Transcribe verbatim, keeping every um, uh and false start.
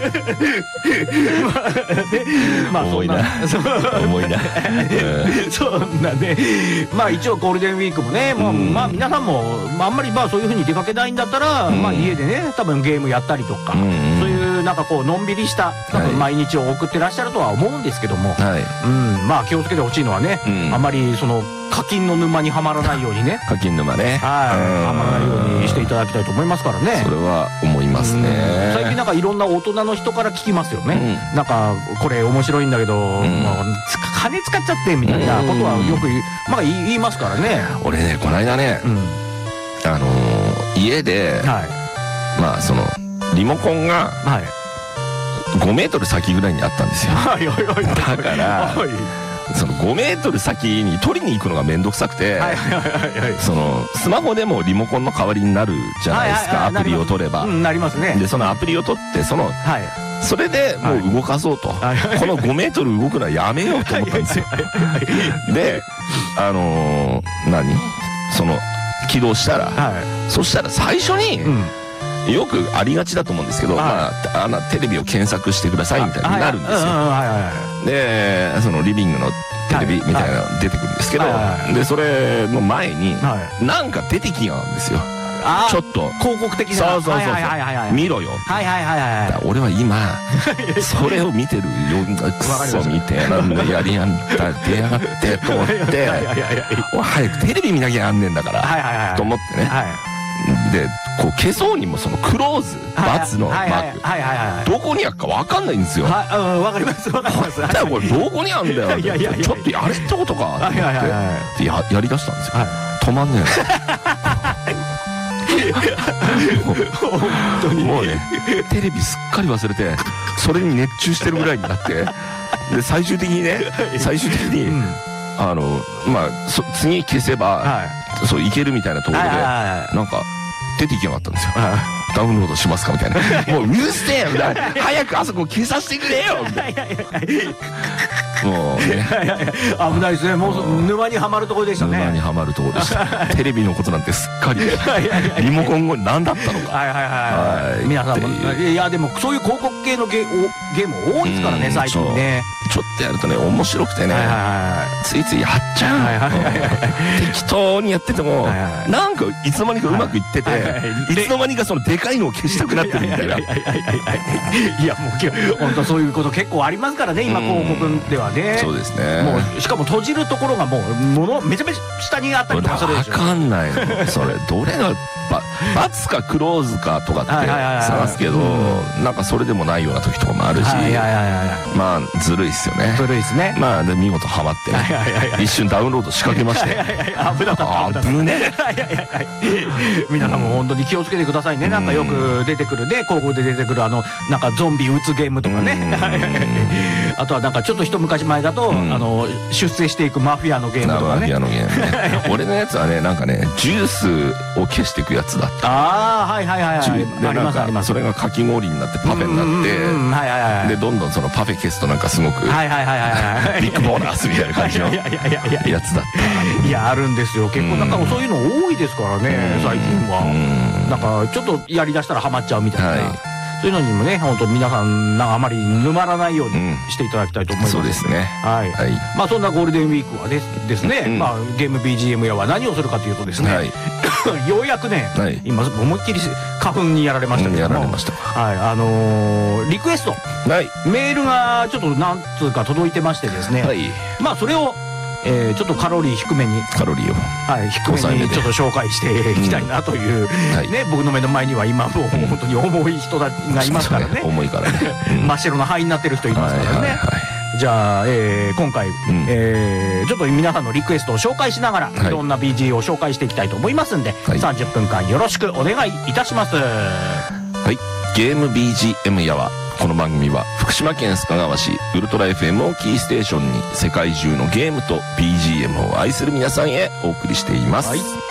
まあ重いな重いなそうなんで、まあ一応ゴールデンウィークもね、まあ、まあ皆さんもあんまりまあそういうふうに出かけないんだったら、まあ家でね多分ゲームやったりとか、そういうなんかこうのんびりした多分毎日を送ってらっしゃるとは思うんですけども、うん、まあ気をつけてほしいのはね、あんまりその課金の沼にはまらないようにね、 課金沼ね、 はい、はまらないようにしていただきたいと思いますからね。 それは思いますね。 最近なんかいろんな大人の人から聞きますよね。なんかこれ面白いんだけど、金使っちゃってみたいなことはよくまあ言いますからね。 俺ねこの間ね、あの家でまあそのリモコンがごメートル先ぐらいにあったんですよ。だからそのごメートル先に取りに行くのがめんどくさくて、そのスマホでもリモコンの代わりになるじゃないですか、アプリを取れば。 なりますね。 でそのアプリを取ってそのそれでもう動かそうと、このごメートル動くのはやめようと思ったんですよ。であの何その起動したら、そしたら最初によくありがちだと思うんですけど、まあ、あのテレビを検索してくださいみたいになるんですよ。でそのリビングのテレビみたいなの出てくるんですけど、でそれの前になんか出てきがあるんですよ。ちょっと広告的な。 そうそうそう見ろよ。俺は今それを見てるよ。クソみたいなのやりやんだ出やがってと思って早くテレビ見なきゃなんねんだからと思ってね。でこう消そうにもそのクローズ×のマークどこにあるか分かんないんですよ。 わかりますわかります。 だからこれどこにあるんだよ。ちょっとやれってことかって思ってやりだしたんですよ。止まんねえもうねテレビすっかり忘れてそれに熱中してるぐらいになって、で最終的にね最終的にあのまあ次消せばそういけるみたいなところでなんか出てきやがったんですよ。ダウンロードしますかみたいな。もううるせえよみたいな。早くあそこ消させてくれよみたいな。もうね危ないですね。もう沼にはまるところでしたね。 沼にはまるところでした。テレビのことなんてすっかりリモコン何だったのか。 はいはいはい。皆さんもいやでもそういう広告系のゲーム多いですからね最近ね。 ちょっとやるとね面白くてねついついやっちゃう。適当にやっててもなんかいつの間にかうまくいってていつの間にかそのでかいのを消したくなってるみたいな。いやもう本当そういうこと結構ありますからね今広告ではね。 そうですね。 もうしかも閉じるところがもうものめちゃめちゃ下にあったりとかするでしょ。 分かんないのそれどれがバツかクローズかとかって探すけどなんかそれでもないような時とかもあるし、まあずるいっすよね。 ずるいですね。 まあで見事ハマって一瞬ダウンロード仕掛けまして。 危なかった。危ね。皆さんも本当に気をつけてくださいね。なんかよく出てくるね広告で出てくるあのなんかゾンビ撃つゲームとかね。あとはなんかちょっと一昔前だとあの出世していくマフィアのゲームとかね。マフィアのゲームね。俺のやつはねなんかねジュースを消していくやつだった。ああはいはいはいはい。ありますあります。それがかき氷になってパフェになってでどんどんそのパフェ消すとなんかすごくビッグボーナスみたいな感じのやつだった。いやあるんですよ結構なんかそういうの多いですからね最近は。なんかちょっとやりだしたらハマっちゃうみたいな。そういうのにもね本当皆さんなんかあまり沼らないようにしていただきたいと思います。そうですね。はい。まあそんなゴールデンウィークはですねまあゲーム ビージーエム やは何をするかというとですねようやくね今思いっきり花粉にやられましたけどもはいあのリクエストメールがちょっと何通か届いてましてですねまあそれをえー、ちょっとカロリー低めにカロリーを、はい、低めにちょっと紹介していきたいなという、うんはい、ね僕の目の前には今もう本当に重い人がいますからね、重いからね、うん、真っ白な灰になってる人いますからね。じゃあ、えー、今回、うんえー、ちょっと皆さんのリクエストを紹介しながら、はい、いろんな ビージー を紹介していきたいと思いますんで、はい、さんじゅっぷんかんよろしくお願いいたします。はい、ゲーム ビージーエム やはこの番組は福島県須賀川市ウルトラ エフエム をキーステーションに世界中のゲームと ビージーエム を愛する皆さんへお送りしています。はい